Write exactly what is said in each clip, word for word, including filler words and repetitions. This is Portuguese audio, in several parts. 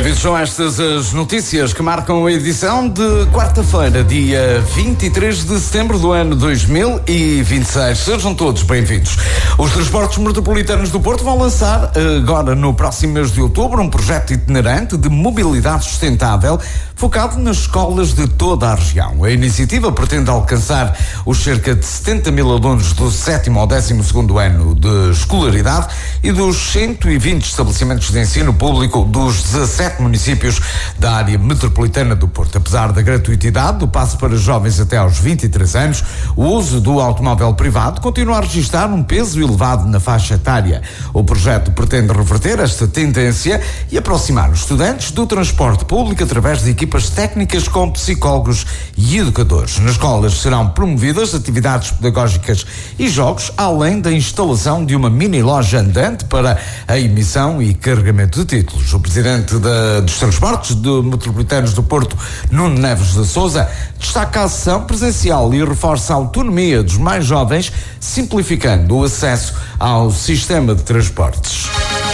Bem, vistos são estas as notícias que marcam a edição de quarta-feira, dia vinte e três de setembro do ano dois mil e vinte e seis. Sejam todos bem-vindos. Os transportes metropolitanos do Porto vão lançar, agora no próximo mês de outubro, um projeto itinerante de mobilidade sustentável focado nas escolas de toda a região. A iniciativa pretende alcançar os cerca de setenta mil alunos do sétimo ao décimo segundo ano de escolaridade e dos cento e vinte estabelecimentos de ensino público dos dezassete municípios da área metropolitana do Porto. Apesar da gratuitidade do passe para jovens até aos vinte e três anos, o uso do automóvel privado continua a registrar um peso elevado na faixa etária. O projeto pretende reverter esta tendência e aproximar os estudantes do transporte público através de equipas técnicas com psicólogos e educadores. Nas escolas serão promovidas atividades pedagógicas e jogos, além da instalação de uma mini loja andante para a emissão e carregamento de títulos. O presidente da, dos transportes de metropolitanos do Porto, Nuno Neves de Sousa, destaca a ação presencial e reforça a autonomia dos mais jovens, simplificando o acesso ao sistema de transportes.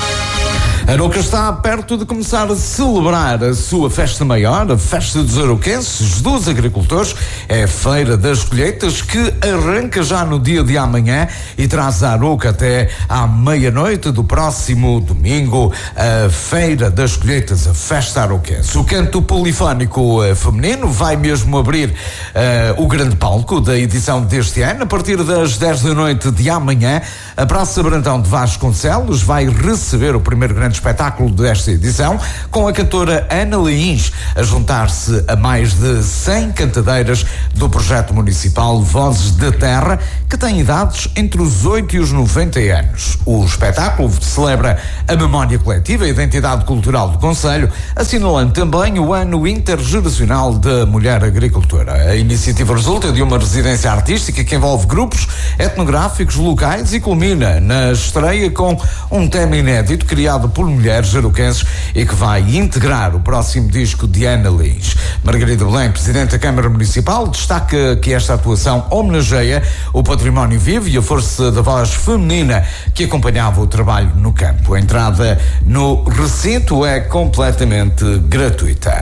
Arouca está perto de começar a celebrar a sua festa maior, a Festa dos Arouquenses dos Agricultores. É a Feira das Colheitas que arranca já no dia de amanhã e traz a Arouca até à meia-noite do próximo domingo, a Feira das Colheitas, a Festa Arouquense. O canto polifónico uh, feminino vai mesmo abrir uh, o grande palco da edição deste ano. A partir das dez da noite de amanhã, a Praça Brandão de Vasconcelos vai receber o primeiro grande espetáculo desta edição, com a cantora Ana Leins a juntar-se a mais de cem cantadeiras do projeto municipal Vozes da Terra, que tem idades entre os oito e os noventa anos. O espetáculo celebra a memória coletiva e a identidade cultural do concelho, assinalando também o ano intergeracional da mulher agricultora. A iniciativa resulta de uma residência artística que envolve grupos etnográficos locais e culmina na estreia com um tema inédito criado por mulheres arouquenses e que vai integrar o próximo disco de Ana Leins. Margarida Belém, presidente da Câmara Municipal, destaca que esta atuação homenageia o património vivo e a força da voz feminina que acompanhava o trabalho no campo. A entrada no recinto é completamente gratuita.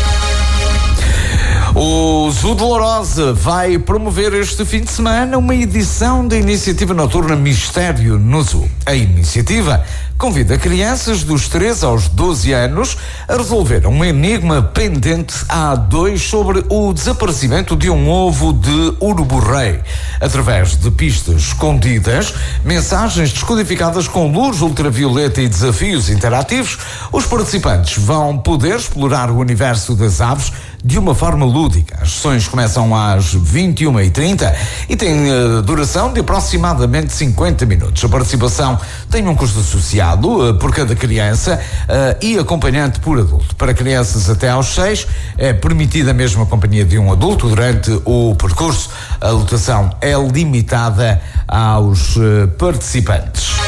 O Zoo de Lourosa vai promover este fim de semana uma edição da iniciativa noturna Mistério no Zoo. A iniciativa convida crianças dos três aos doze anos a resolver um enigma pendente há dois sobre o desaparecimento de um ovo de urubu-rei. Através de pistas escondidas, mensagens descodificadas com luz ultravioleta e desafios interativos, os participantes vão poder explorar o universo das aves de uma forma lúdica. As sessões começam às vinte e uma e trinta e têm uh, duração de aproximadamente cinquenta minutos. A participação tem um custo associado uh, por cada criança uh, e acompanhante por adulto. Para crianças até aos seis é permitida mesmo a companhia de um adulto durante o percurso. A lotação é limitada aos uh, participantes.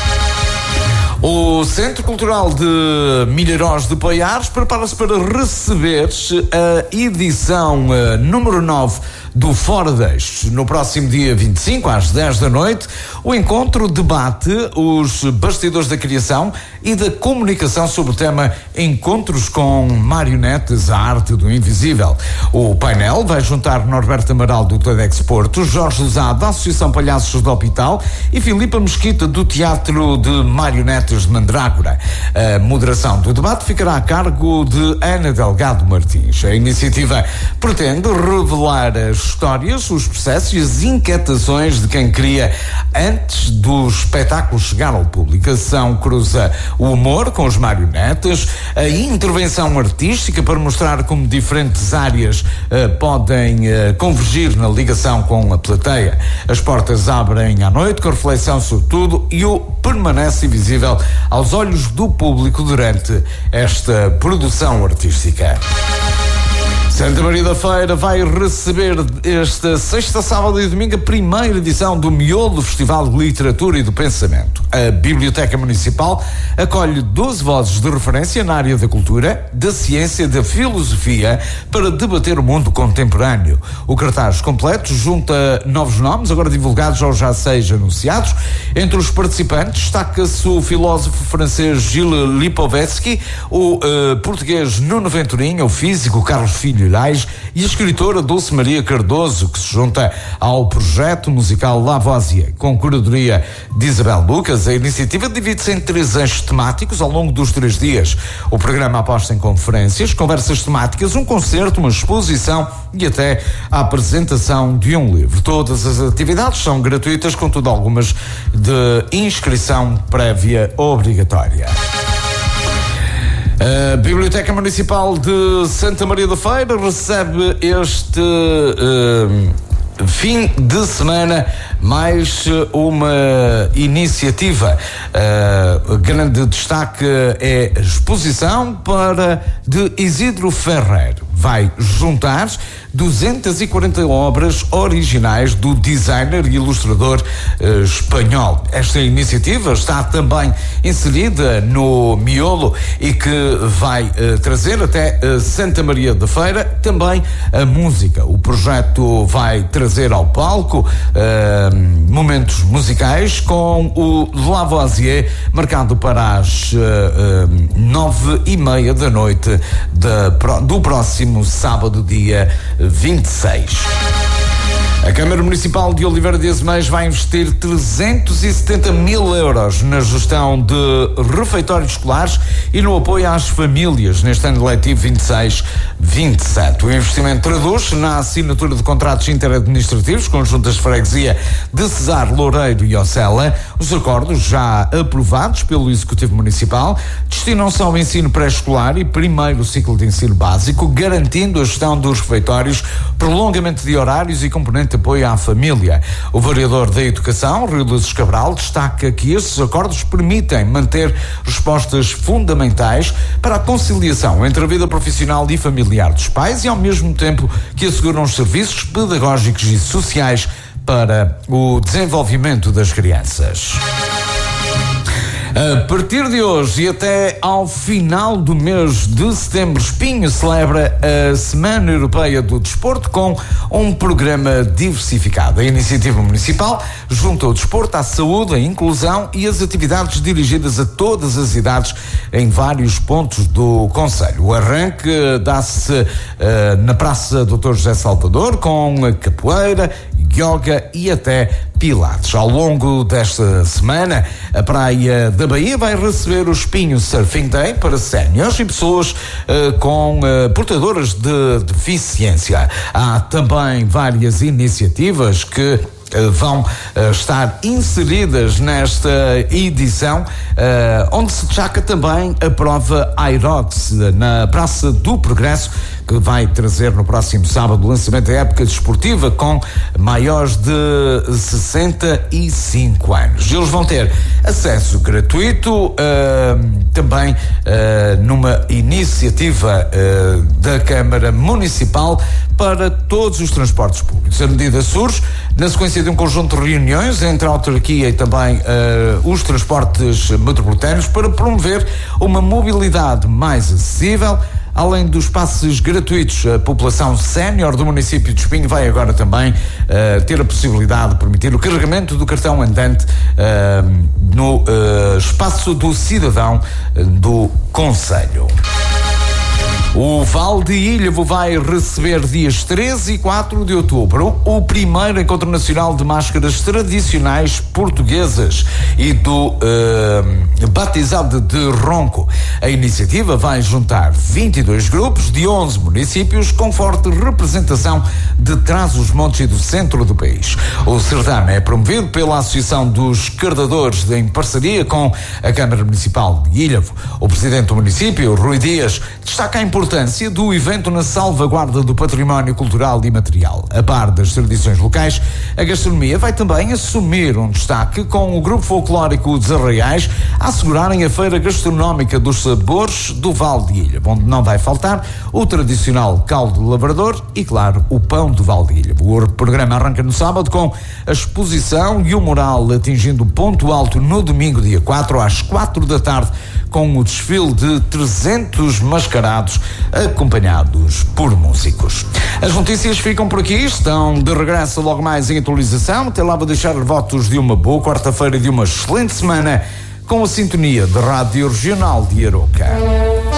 O Centro Cultural de Milharóis de Poiares prepara-se para receber a edição uh, número nove do Fora d'Eixo. No próximo dia vinte e cinco, às dez da noite, o encontro debate os bastidores da criação e da comunicação sobre o tema Encontros com Marionetes, a Arte do Invisível. O painel vai juntar Norberto Amaral do TEDx Porto, Jorge Luzado da Associação Palhaços do Hospital e Filipa Mesquita do Teatro de Marionetes de Mandrágora. A moderação do debate ficará a cargo de Ana Delgado Martins. A iniciativa pretende revelar as histórias, os processos e as inquietações de quem cria antes do espetáculo chegar ao público. A ação cruza o humor com os marionetes, a intervenção artística para mostrar como diferentes áreas uh, podem uh, convergir na ligação com a plateia. As portas abrem à noite com reflexão sobre tudo e o permanece invisível aos olhos do público durante esta produção artística. Santa Maria da Feira vai receber esta sexta, sábado e domingo a primeira edição do Miolo Festival de Literatura e do Pensamento. A Biblioteca Municipal acolhe doze vozes de referência na área da cultura, da ciência e da filosofia para debater o mundo contemporâneo. O cartaz completo junta novos nomes, agora divulgados ou já seis anunciados. Entre os participantes destaca-se o filósofo francês Gilles Lipovetsky, o uh, português Nuno Venturinha, o físico Carlos Filho Ilhais e a escritora Dulce Maria Cardoso, que se junta ao projeto musical Lavoisier. Com curadoria de Isabel Lucas, a iniciativa divide-se em três eixos temáticos ao longo dos três dias. O programa aposta em conferências, conversas temáticas, um concerto, uma exposição e até a apresentação de um livro. Todas as atividades são gratuitas, contudo algumas de inscrição prévia obrigatória. A Biblioteca Municipal de Santa Maria da Feira recebe este uh, fim de semana mais uma iniciativa. Uh, grande destaque é a exposição para de Isidro Ferrer. Vai juntar duzentas e quarenta obras originais do designer e ilustrador uh, espanhol. Esta iniciativa está também inserida no Miolo e que vai uh, trazer até uh, Santa Maria da Feira também a música. O projeto vai trazer ao palco uh, momentos musicais com o Lavoisier marcado para as uh, uh, nove e meia da noite de, do próximo sábado, dia vinte e seis. A Câmara Municipal de Oliveira de Azeméis vai investir trezentos e setenta mil euros na gestão de refeitórios escolares e no apoio às famílias neste ano letivo vinte e seis vinte e sete. O investimento traduz na assinatura de contratos interadministrativos com juntas de freguesia de Cesar, Loureiro e Ocela. Os acordos, já aprovados pelo Executivo Municipal, destinam-se ao ensino pré-escolar e primeiro ciclo de ensino básico, garantindo a gestão dos refeitórios, prolongamento de horários e componente de apoio à família. O vereador da Educação, Rio Luzes Cabral, destaca que estes acordos permitem manter respostas fundamentais para a conciliação entre a vida profissional e familiar dos pais e, ao mesmo tempo, que asseguram os serviços pedagógicos e sociais para o desenvolvimento das crianças. A partir de hoje e até ao final do mês de setembro, Espinho celebra a Semana Europeia do Desporto com um programa diversificado. A iniciativa municipal junta o desporto à saúde, à inclusão e as atividades dirigidas a todas as idades em vários pontos do concelho. O arranque dá-se uh, na Praça doutor José Salvador com capoeira, yoga e até pilates. Ao longo desta semana, a Praia da Bahia vai receber o Espinho Surfing Day para séniores e pessoas uh, com uh, portadoras de deficiência. Há também várias iniciativas que Uh, vão uh, estar inseridas nesta edição, uh, onde se destaca também a prova Aerox na Praça do Progresso, que vai trazer no próximo sábado o lançamento da época desportiva com maiores de sessenta e cinco anos. Eles vão ter acesso gratuito, uh, também uh, numa iniciativa uh, da Câmara Municipal para todos os transportes públicos. A medida surge na sequência de um conjunto de reuniões entre a autarquia e também uh, os transportes metropolitanos para promover uma mobilidade mais acessível. Além dos passes gratuitos, a população sénior do município de Espinho vai agora também uh, ter a possibilidade de permitir o carregamento do cartão andante uh, no uh, espaço do cidadão uh, do concelho. O Val de Ilhavo vai receber dias treze e quatro de outubro o primeiro encontro nacional de máscaras tradicionais portuguesas e do uh, batizado de Ronco. A iniciativa vai juntar vinte e dois grupos de onze municípios com forte representação de Trás-os-Montes e do centro do país. O certame é promovido pela Associação dos Cardadores em parceria com a Câmara Municipal de Ilhavo. O presidente do município, Rui Dias, destaca a importância importância do evento na salvaguarda do património cultural e material. A par das tradições locais, a gastronomia vai também assumir um destaque com o grupo folclórico dos Arraiais a assegurarem a feira gastronómica dos sabores do Val de Ilha, onde não vai faltar o tradicional caldo de lavrador e, claro, o pão do Val de Ilha. O programa arranca no sábado com a exposição e o mural atingindo ponto alto no domingo, dia quatro, às quatro da tarde, com o desfile de trezentos mascarados acompanhados por músicos. As notícias ficam por aqui, estão de regresso logo mais em atualização. Até lá vou deixar votos de uma boa quarta-feira e de uma excelente semana com a sintonia da Rádio Regional de Aroca.